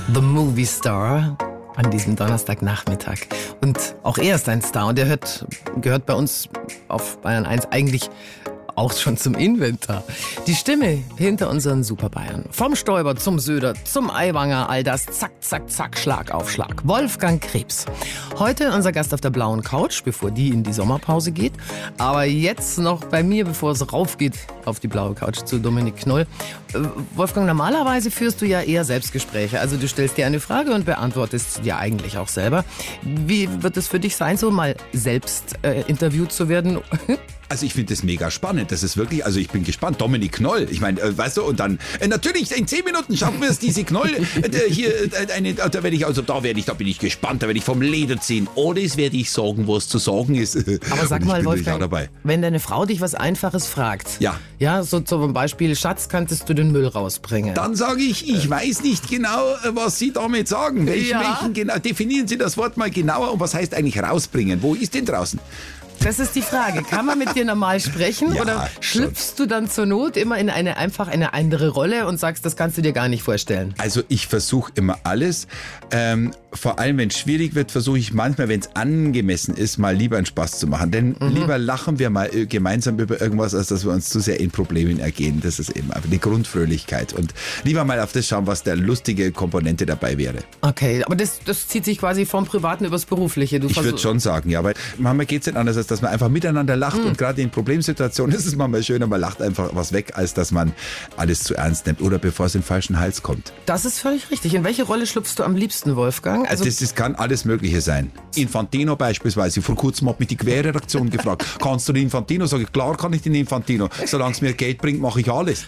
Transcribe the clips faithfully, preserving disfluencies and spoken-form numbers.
The Movie Star an diesem Donnerstagnachmittag. Und auch er ist ein Star und er hört, gehört bei uns auf Bayern eins eigentlich auch schon zum Inventar. Die Stimme hinter unseren Super Bayern. Vom Stoiber zum Söder, zum Aiwanger, all das zack, zack, zack, Schlag auf Schlag. Wolfgang Krebs. Heute unser Gast auf der blauen Couch, bevor die in die Sommerpause geht. Aber jetzt noch bei mir, bevor es raufgeht auf die blaue Couch zu Dominik Knoll. Wolfgang, normalerweise führst du ja eher Selbstgespräche. Also du stellst dir eine Frage und beantwortest sie dir eigentlich auch selber. Wie wird es für dich sein, so mal selbst äh, interviewt zu werden? Also ich finde das mega spannend. Das ist wirklich, also ich bin gespannt. Dominik Knoll, ich meine, äh, weißt du, und dann, äh, natürlich, in zehn Minuten schaffen wir es, diese Knoll, äh, hier, äh, eine, da werde ich, also da werde ich, da bin ich gespannt, da werde ich vom Leder ziehen. Oder es werde ich sagen, was zu sagen ist. Aber sag mal, Wolfgang, wenn deine Frau dich was Einfaches fragt, ja, ja, so zum Beispiel, Schatz, könntest du den Müll rausbringen? Dann sage ich, ich weiß nicht genau, was Sie damit sagen. Welchen, Ja. welchen genau, definieren Sie das Wort mal genauer und was heißt eigentlich rausbringen? Wo ist denn draußen? Das ist die Frage. Kann man mit dir normal sprechen Ja, oder schlüpfst du dann zur Not immer in eine einfach eine andere Rolle und sagst, das kannst du dir gar nicht vorstellen? Also ich versuche immer alles. Ähm, vor allem, wenn es schwierig wird, versuche ich manchmal, wenn es angemessen ist, mal lieber einen Spaß zu machen. Denn mhm. lieber lachen wir mal äh, gemeinsam über irgendwas, als dass wir uns zu sehr in Problemen ergehen. Das ist eben einfach die Grundfröhlichkeit. Und lieber mal auf das schauen, was der lustige Komponente dabei wäre. Okay, aber das, das zieht sich quasi vom Privaten übers Berufliche. Du ich würde schon sagen, ja, weil manchmal geht es nicht anders, als dass man einfach miteinander lacht. Mhm. Und gerade in Problemsituationen ist es manchmal schöner, man lacht einfach was weg, als dass man alles zu ernst nimmt oder bevor es in den falschen Hals kommt. Das ist völlig richtig. In welche Rolle schlüpfst du am liebsten, Wolfgang? Also das, das kann alles Mögliche sein. Infantino beispielsweise. Vor kurzem hat mich die Querredaktion gefragt, kannst du den Infantino? Sag ich, klar kann ich den Infantino. Solange es mir Geld bringt, mache ich alles.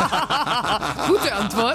Gute Antwort.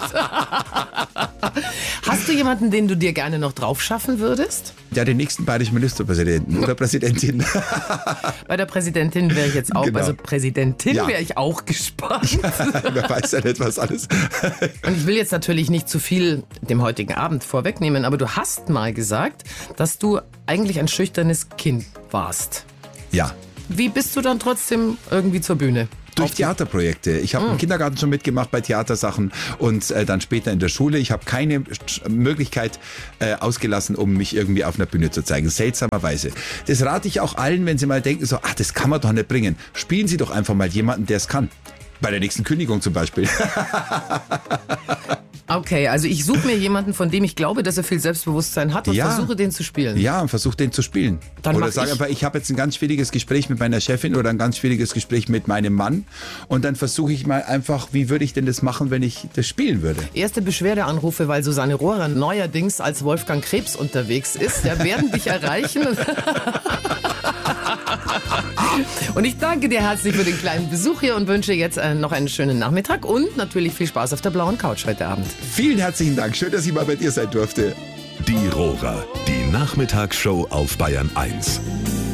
Hast du jemanden, den du dir gerne noch drauf schaffen würdest? Ja, den nächsten bayerischen Ministerpräsidenten oder Präsidentin. Bei der Präsidentin wäre ich jetzt auch, Genau. also Präsidentin Ja. wäre ich auch gespannt. Wer weiß ja nicht, was alles. Und ich will jetzt natürlich nicht zu viel dem heutigen Abend vorwegnehmen, aber du hast mal gesagt, dass du eigentlich ein schüchternes Kind warst. Ja. Wie bist du dann trotzdem irgendwie zur Bühne? Durch Theaterprojekte. Ich habe Mhm. im Kindergarten schon mitgemacht bei Theatersachen und äh, dann später in der Schule. Ich habe keine Sch- Möglichkeit äh, ausgelassen, um mich irgendwie auf einer Bühne zu zeigen. Seltsamerweise. Das rate ich auch allen, wenn sie mal denken, so, ach, das kann man doch nicht bringen. Spielen Sie doch einfach mal jemanden, der es kann. Bei der nächsten Kündigung zum Beispiel. Okay, also ich suche mir jemanden, von dem ich glaube, dass er viel Selbstbewusstsein hat und Ja. versuche, den zu spielen. Ja, und versuch den zu spielen. Dann oder mach sag ich- einfach, ich habe jetzt ein ganz schwieriges Gespräch mit meiner Chefin oder ein ganz schwieriges Gespräch mit meinem Mann. Und dann versuche ich mal einfach, wie würde ich denn das machen, wenn ich das spielen würde? Erste Beschwerdeanrufe, weil Susanne Rohrer neuerdings als Wolfgang Krebs unterwegs ist. Der werden dich erreichen. Und ich danke dir herzlich für den kleinen Besuch hier und wünsche jetzt äh, noch einen schönen Nachmittag und natürlich viel Spaß auf der blauen Couch heute Abend. Vielen herzlichen Dank. Schön, dass ich mal bei dir sein durfte. Die Rohrer, die Nachmittagsshow auf Bayern eins.